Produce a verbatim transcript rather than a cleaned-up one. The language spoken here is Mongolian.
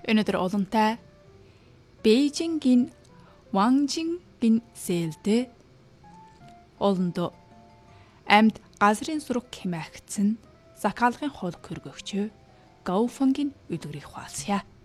Өнөөдөр олонтай Бээжингийн Ванжингийн сэлдэ олондо амьд газрын сураг хэмээгдсэн Закалгын хол хөргөгчөө Гауфангийн өдгөрийг хуалсая.